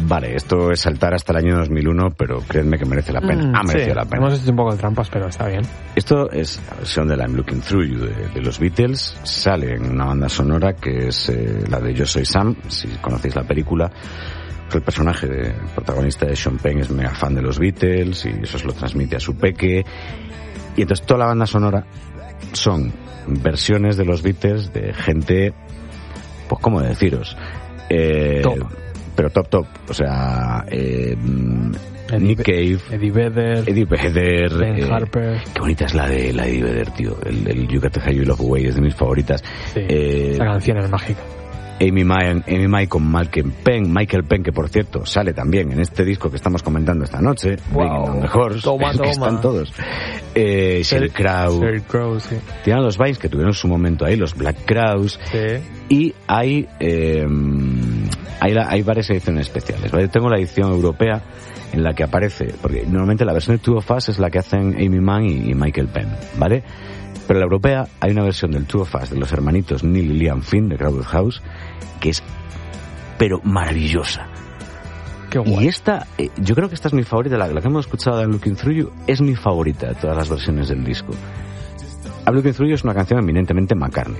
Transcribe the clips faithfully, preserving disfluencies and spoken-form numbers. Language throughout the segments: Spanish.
Vale, esto es saltar hasta el año dos mil uno, pero créanme que merece la pena. Mm, ha merecido sí, la pena. hemos hecho un poco de trampas, pero está bien. Esto es la versión de la I'm Looking Through You de, de los Beatles. Sale en una banda sonora que es eh, la de Yo Soy Sam, si conocéis la película. El personaje de, el protagonista de Sean Penn es mega fan de los Beatles y eso se lo transmite a su peque. Y entonces toda la banda sonora son versiones de los Beatles de gente, pues cómo deciros, eh, top. pero top top, o sea, eh, Eddie Nick Be- Cave, Eddie Vedder, Eddie Vedder, Ben eh, Harper. qué bonita es la de la de Eddie Vedder, tío, el, el You Got to Have Your Love Away es de mis favoritas. Sí, eh, esa canción es mágica. Amy May, Amy May con Michael Penn, Michael Penn, que por cierto sale también en este disco que estamos comentando esta noche, Wow. Bringing Down the Horse, Toma, que toma. están todos. Eh, Sheryl Crow, Sheryl Crow, sí. tienen los Vines que tuvieron su momento ahí, los Black Crowes, Sí. y hay, eh, hay, la- hay varias ediciones especiales, ¿vale? Tengo la edición europea en la que aparece, porque normalmente la versión de Two of Us es la que hacen Amy Mann y, y Michael Penn, ¿vale? Pero en la europea hay una versión del Two of Us de los hermanitos Neil y Liam Finn de Crowded House que es pero maravillosa. Qué guay. Y esta, eh, yo creo que esta es mi favorita, la, la que hemos escuchado de I'm Looking Through You es mi favorita de todas las versiones del disco. I'm Looking Through You es una canción eminentemente McCartney,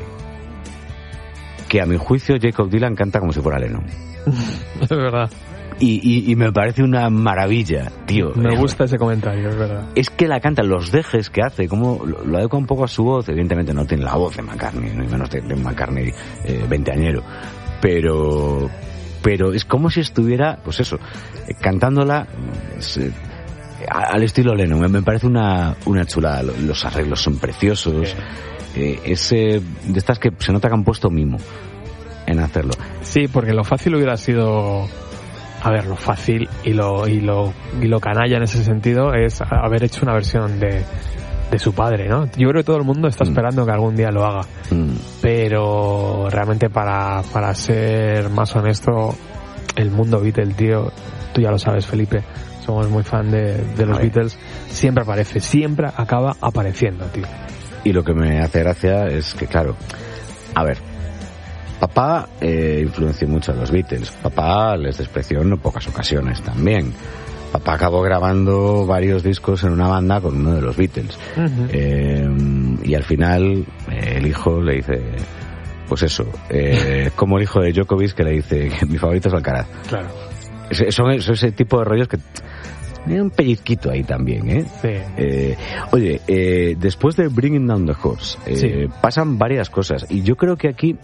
que a mi juicio Jacob Dylan canta como si fuera Lennon. Es verdad. Y, y, y me parece una maravilla, tío. Me gusta ese comentario, es verdad. Es que la canta, los dejes que hace, como lo, lo adecua un poco a su voz. Evidentemente no tiene la voz de McCartney, ni menos de, de un McCartney eh, veinteañero. Pero, pero es como si estuviera, pues eso, eh, cantándola es, eh, al estilo Lennon. Me, me parece una, una chulada. Los arreglos son preciosos. Eh, es eh, de estas que se nota que han puesto mimo en hacerlo. Sí, porque lo fácil hubiera sido... A ver, lo fácil y lo y lo y lo canalla en ese sentido es haber hecho una versión de, de su padre, ¿no? Yo creo que todo el mundo está esperando mm. que algún día lo haga. Mm. Pero realmente para, para ser más honesto, el mundo Beatle, tío, tú ya lo sabes, Felipe, somos muy fan de, de los Beatles, siempre aparece, siempre acaba apareciendo, tío. Y lo que me hace gracia es que, claro, a ver, papá eh, influenció mucho a los Beatles. Papá les despreció en pocas ocasiones también. Papá acabó grabando varios discos en una banda con uno de los Beatles. Uh-huh. Eh, y al final eh, el hijo le dice, pues eso, eh, como el hijo de Djokovic que le dice que mi favorito es Alcaraz. Claro. Es, son, son ese tipo de rollos que... Hay un pellizquito ahí también, ¿eh? Sí. Eh, oye, eh, después de Bringing Down the Horse, eh, sí. pasan varias cosas. Y yo creo que aquí...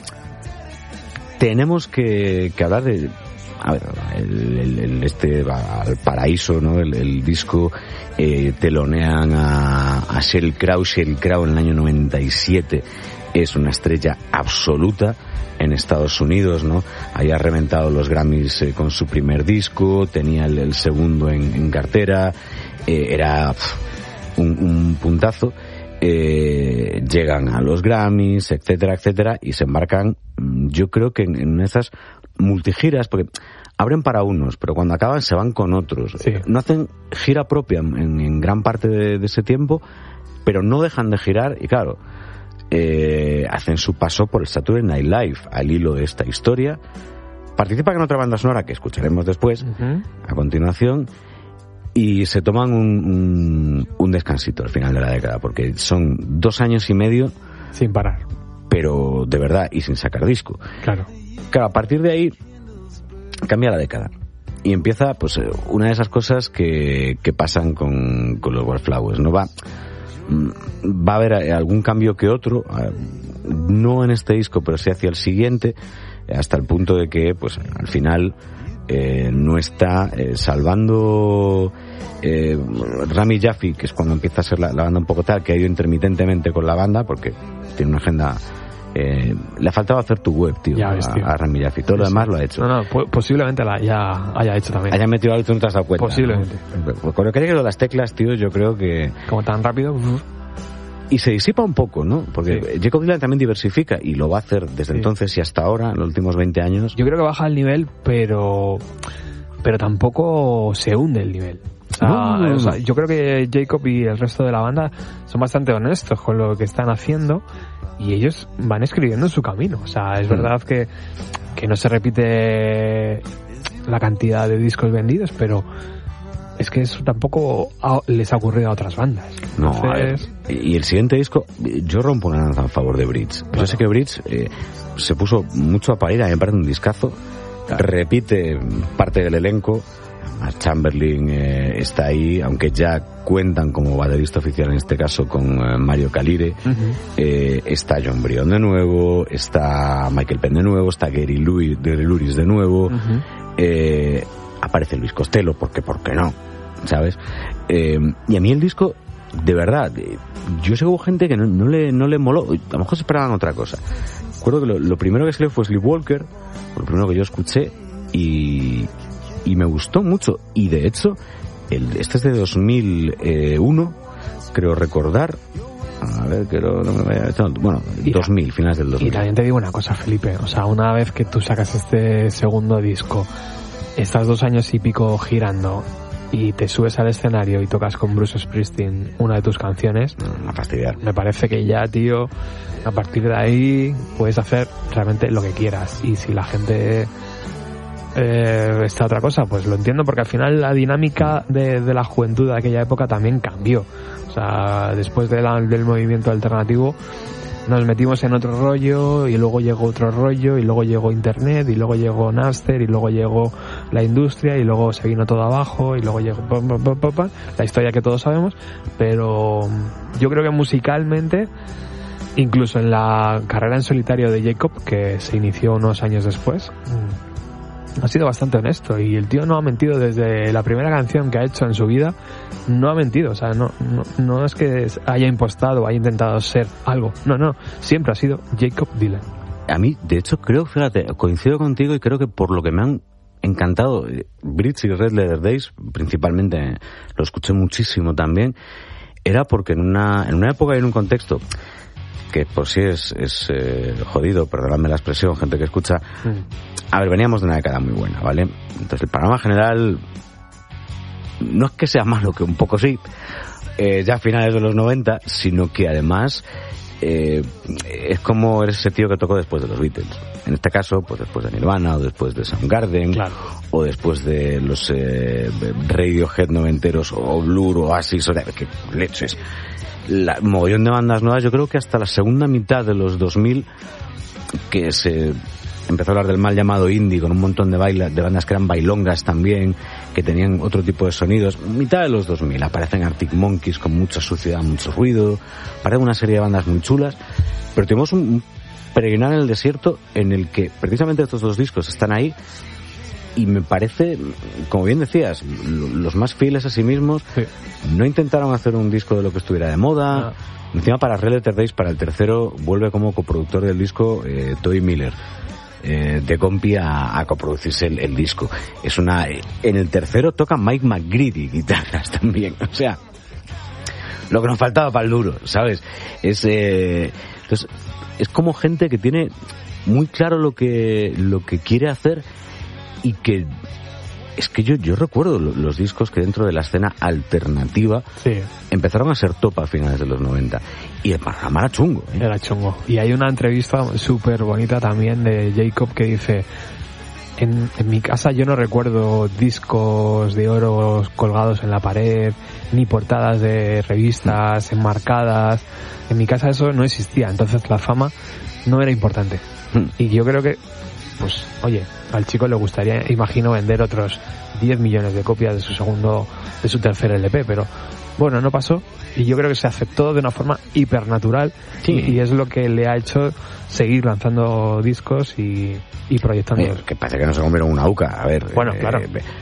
tenemos que, que hablar de, a ver, el, el, el este va al paraíso, ¿no? El, el disco eh, telonean a, a Sheryl Crow. Sheryl Crow en el año noventa y siete es una estrella absoluta en Estados Unidos, ¿no? Había reventado los Grammys eh, con su primer disco, tenía el, el segundo en, en cartera, eh, era pff, un, un puntazo. Eh, llegan a los Grammys, etcétera, etcétera, y se embarcan, yo creo que en, en esas multigiras, porque abren para unos, pero cuando acaban se van con otros. Sí. No hacen gira propia en, en gran parte de, de ese tiempo, pero no dejan de girar, y claro, eh, hacen su paso por el Saturday Night Live al hilo de esta historia. Participan en otra banda sonora que escucharemos después, uh-huh. a continuación, y se toman un, un, un descansito al final de la década, porque son dos años y medio sin parar, pero de verdad, y sin sacar disco. Claro. Claro, a partir de ahí cambia la década y empieza pues una de esas cosas que, que pasan con, con los Wallflowers, ¿no? Va, va a haber algún cambio que otro, no en este disco, pero sí hacia el siguiente, hasta el punto de que pues al final Eh, no está eh, salvando eh, Rami Jaffee, que es cuando empieza a ser la, la banda un poco tal, que ha ido intermitentemente con la banda porque tiene una agenda. Eh, le ha faltado hacer tu web, tío, ves, tío. A, a Rami Jaffee. Todo sí, lo demás lo ha hecho. No, no, po- posiblemente la ya haya hecho también. Haya metido algo y tú no te has dado cuenta. Posiblemente. ¿no? Con lo que haya quedado las teclas, tío, yo creo que. Como tan rápido. Uf. Y se disipa un poco, ¿no? Porque sí. Jacob Dylan también diversifica y lo va a hacer desde sí. entonces y hasta ahora, en los últimos veinte años. Yo creo que baja el nivel, pero pero tampoco se hunde el nivel. O sea, no, no, no. O sea, yo creo que Jacob y el resto de la banda son bastante honestos con lo que están haciendo y ellos van escribiendo en su camino. O sea, es mm. verdad que, que no se repite la cantidad de discos vendidos, pero es que eso tampoco ha, les ha ocurrido a otras bandas. No, Entonces... a ver, y el siguiente disco, yo rompo una lanza en favor de Bridge. Claro. Yo sé que Bridge eh, se puso mucho a parir, a mí me parece un discazo, claro. Repite parte del elenco. Chamberlain eh, está ahí, aunque ya cuentan como baterista oficial en este caso con eh, Mario Calire. Uh-huh. eh, está John Brion de nuevo, está Michael Penn de nuevo, está Gary Louis, Gary Louis de nuevo. Uh-huh. eh, aparece Luis Costello, porque por qué no, ¿sabes? Eh, y a mí el disco, de verdad, eh, yo sé que hubo gente que no, no le no le moló, a lo mejor se esperaban otra cosa. Recuerdo que lo, lo primero que salió fue Sleepwalker, lo primero que yo escuché, y y me gustó mucho, y de hecho el, este es de dos mil uno, creo recordar, a ver, creo, no me vaya, bueno, y, dos mil, finales del dos mil. Y también te digo una cosa, Felipe, o sea, una vez que tú sacas este segundo disco, estás dos años y pico girando y te subes al escenario y tocas con Bruce Springsteen una de tus canciones, a fastidiar. Me parece que ya, tío, a partir de ahí puedes hacer realmente lo que quieras, y si la gente Eh, esta otra cosa, pues lo entiendo, porque al final la dinámica de, de la juventud de aquella época también cambió. O sea, después de la, del movimiento alternativo nos metimos en otro rollo, y luego llegó otro rollo, y luego llegó internet, y luego llegó Napster, y luego llegó la industria, y luego se vino todo abajo, y luego llegó pa, pa, pa, pa, pa, la historia que todos sabemos. Pero yo creo que musicalmente, incluso en la carrera en solitario de Jacob, que se inició unos años después, ha sido bastante honesto, y el tío no ha mentido desde la primera canción que ha hecho en su vida. No ha mentido, o sea, no, no, no es que haya impostado o haya intentado ser algo, no, no, siempre ha sido Jacob Dylan. A mí, de hecho, creo, fíjate, coincido contigo, y creo que por lo que me han encantado Bridge y Red Leather Days, principalmente lo escuché muchísimo también, era porque en una, en una época y en un contexto que por sí es, es eh, jodido, perdonadme la expresión, gente que escucha. Mm. A ver, veníamos de una década muy buena, ¿vale? Entonces el panorama general no es que sea malo, que un poco sí, eh, ya a finales de los noventa, sino que además eh, es como eres ese tío que tocó después de los Beatles. En este caso, pues después de Nirvana, o después de Soundgarden, claro, o después de los eh, Radiohead noventeros, o Blur, o Oasis, o de, que leches. La mogollón de bandas nuevas, yo creo que hasta la segunda mitad de los dos mil, que se empezó a hablar del mal llamado indie, con un montón de, baila, de bandas que eran bailongas también, que tenían otro tipo de sonidos. Mitad de los dos mil aparecen Arctic Monkeys con mucha suciedad, mucho ruido, aparecen una serie de bandas muy chulas, pero tenemos un, un peregrinar en el desierto en el que precisamente estos dos discos están ahí, y me parece, como bien decías, los más fieles a sí mismos. Sí. No intentaron hacer un disco de lo que estuviera de moda. No. Encima, para Red Letter Days, para el tercero, vuelve como coproductor del disco eh, Toy Miller, eh, de compi a, a coproducirse el, el disco. Es una, en el tercero toca Mike McGreedy guitarras también, o sea, lo que nos faltaba para el duro, ¿sabes? Es eh, entonces es como gente que tiene muy claro lo que lo que quiere hacer. Y que es que yo yo recuerdo los discos que dentro de la escena alternativa, sí, empezaron a ser top a finales de los noventa, y el panorama era chungo, ¿eh? Era chungo. Y hay una entrevista súper bonita también de Jacob que dice: en, en mi casa yo no recuerdo discos de oro colgados en la pared, ni portadas de revistas enmarcadas. En mi casa eso no existía, entonces la fama no era importante. Hmm. Y yo creo que, pues, oye, al chico le gustaría, imagino, vender otros diez millones de copias de su segundo, de su tercer L P, pero bueno, no pasó, y yo creo que se aceptó de una forma hipernatural, sí, y, y es lo que le ha hecho seguir lanzando discos y, y proyectando. Eh, que parece que no se comieron una uca, a ver. Bueno, eh, claro.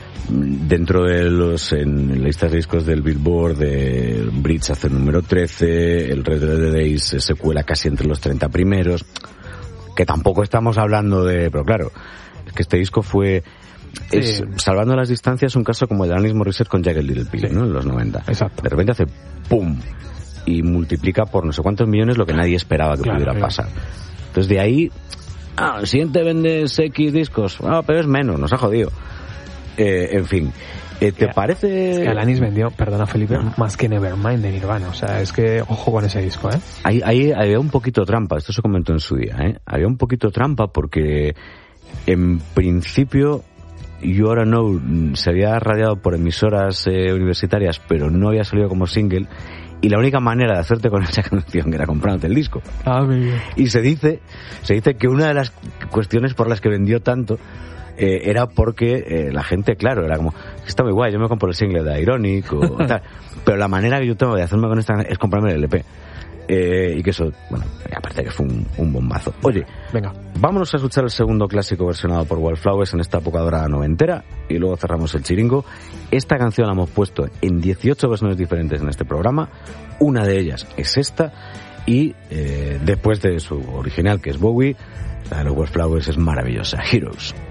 Dentro de los, en listas de discos del Billboard, de Bridge hace el número trece, el Red Leather Days se cuela casi entre los treinta primeros, que tampoco estamos hablando de, pero claro, es que este disco fue, sí, es, salvando las distancias, un caso como el de Alanis Morissette con Jagged Little Pill, sí, ¿no? En los noventa. Exacto. De repente hace pum y multiplica por no sé cuántos millones lo que nadie esperaba que, claro, pudiera, claro, pasar. Entonces de ahí, ah, el siguiente vendes X discos, ah, pero es menos, nos ha jodido. Eh, en fin, eh, ¿te yeah. parece...? Es que Alanis vendió, perdona Felipe, no. más que Nevermind de Nirvana, o sea, es que ojo con ese disco, ¿eh? Ahí, ahí había un poquito trampa, esto se comentó en su día, ¿eh? Había un poquito trampa porque en principio You Oughta Know se había radiado por emisoras eh, universitarias, pero no había salido como single, y la única manera de hacerte con esa canción era comprándote el disco. Ah, muy bien. Y se dice, se dice que una de las cuestiones por las que vendió tanto eh, era porque eh, la gente, claro, era como, está muy guay, yo me compro el single de Ironic o tal, pero la manera que yo tengo de hacerme con esta es comprarme el L P. Eh, y que eso, bueno, aparte que fue un, un bombazo. Oye, venga, vámonos a escuchar el segundo clásico versionado por Wildflowers en esta época dorada noventera y luego cerramos el chiringo. Esta canción la hemos puesto en dieciocho versiones diferentes en este programa. Una de ellas es esta y eh, después de su original, que es Bowie, la de los Wildflowers es maravillosa, Heroes.